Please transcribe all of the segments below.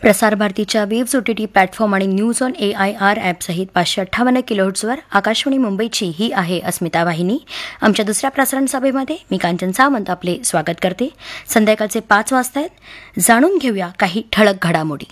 प्रसार भारतीच्या waves OTT platform आणि न्यूज ऑन AIR ॲपसहित 558 किलोहर्ट्झवर आकाशवाणी मुंबईची ही आहे अस्मिता वाहिनी. आमच्या दुसऱ्या प्रसारण सभेमध्ये मी कांचन सावंत आपले स्वागत करते. संध्याकाळचे 5 वाजता आहेत. जाणून घेऊया काही ठळक घडामोडी.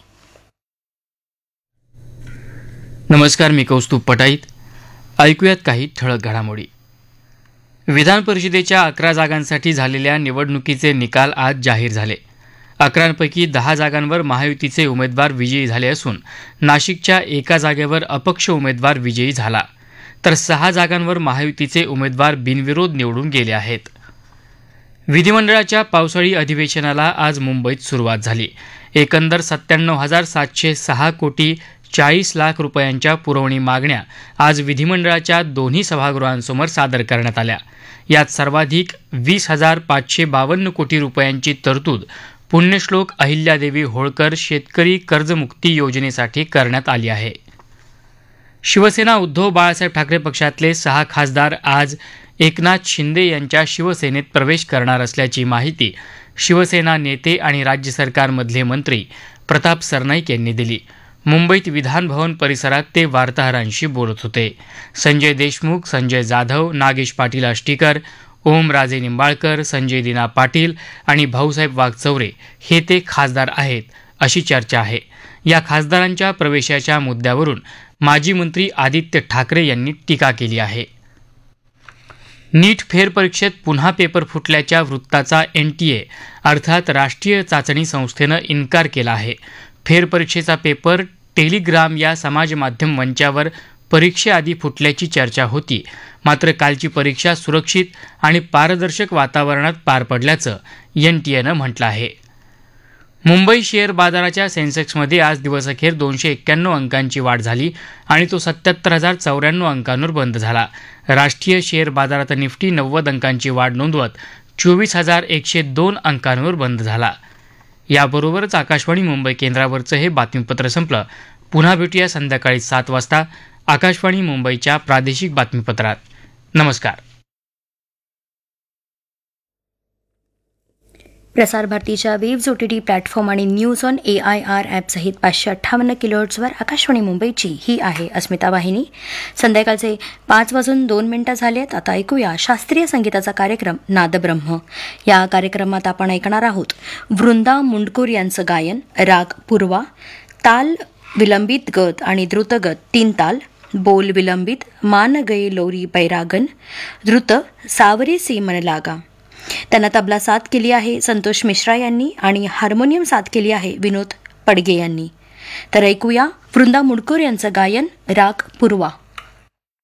नमस्कार, मी कौस्तुभ पटाईत. ऐकूयात काही ठळक घडामोडी. विधान परिषदेच्या 11 जागांसाठी झालेल्या निवडणुकीचे निकाल आज जाहीर झाले. 11 10 जागांवर महायुतीचे उमेदवार विजयी झाले असून नाशिकच्या एका जागेवर अपक्ष उमेदवार विजयी झाला, तर 6 जागांवर महायुतीचे उमेदवार बिनविरोध निवडून गेले आहेत. विधिमंडळाच्या पावसाळी अधिवेशनाला आज मुंबईत सुरुवात झाली. एकंदर 97,706 कोटी 40 लाख रुपयांच्या पुरवणी मागण्या आज विधिमंडळाच्या दोन्ही सभागृहांसमोर सादर करण्यात आल्या. यात सर्वाधिक 20,552 कोटी रुपयांची तरतूद पुण्यश्लोक अहिल्यादेवी होळकर शेतकरी कर्जमुक्ती योजनेसाठी करण्यात आली आहे. शिवसेना उद्धव बाळासाहेब ठाकरे पक्षातले 6 खासदार आज एकनाथ शिंदे यांच्या शिवसेनेत प्रवेश करणार असल्याची माहिती शिवसेना नेते आणि राज्य सरकारमधले मंत्री प्रताप सरनाईक यांनी दिली. मुंबईत विधान भवन परिसरात ते वार्ताहरांशी बोलत होते. संजय देशमुख, संजय जाधव, नागेश पाटील आष्टीकर, ओमराजे निंबाळकर, संजय दिना पाटील आणि भाऊसाहेब वागचौरे हे ते खासदार आहेत अशी चर्चा आहे. या खासदारांच्या प्रवेशाच्या मुद्द्यावरून माजी मंत्री आदित्य ठाकरे यांनी टीका केली आहे. नीट फेरपरीक्षेत पुन्हा पेपर फुटल्याच्या वृत्ताचा NTA अर्थात राष्ट्रीय चाचणी संस्थेनं इन्कार केला आहे. फेरपरीक्षेचा पेपर टेलिग्राम या समाजमाध्यम मंचावर परीक्षेआधी फुटल्याची चर्चा होती, मात्र कालची परीक्षा सुरक्षित आणि पारदर्शक वातावरणात पार पडल्याचं NTAनं म्हटलं आहे. मुंबई शेअर बाजाराच्या सेन्सेक्समध्ये आज दिवसअखेर 291 अंकांची वाढ झाली आणि तो 77,094 अंकांवर बंद झाला. राष्ट्रीय शेअर बाजारात निफ्टी 90 अंकांची वाढ नोंदवत 24,102 अंकांवर बंद झाला. याबरोबरच आकाशवाणी मुंबई केंद्रावरचं हे बातमीपत्र संपलं. पुन्हा भेटूया संध्याकाळी 7 वाजता आकाशवाणी मुंबईच्या प्रादेशिक बातमीपत्रात. नमस्कार. प्रसार भारतीच्या वेव्स OTT प्लॅटफॉर्म आणि न्यूज ऑन AIR ॲपसहित 558 किलोहर्ट्झवर आकाशवाणी मुंबईची ही आहे अस्मिता वाहिनी. संध्याकाळचे 5:02 झालेत. आता ऐकूया शास्त्रीय संगीताचा कार्यक्रम नादब्रह्म. या कार्यक्रमात आपण ऐकणार आहोत वृंदा मुंडकूर यांचं गायन, राग पूर्वा, ताल विलंबित गत आणि द्रुतगत 3 ताल, बोल विलंबित, मान गये लोरी पैरागन, द्रुत सावरे से मन लागा. त्यांना तबला साथ केली आहे संतोष मिश्रा यांनी आणि हार्मोनियम साथ केली आहे विनोद पडगे यांनी. तर ऐकूया वृंदा मुंडकूर यांचं गायन, राग पूर्वा.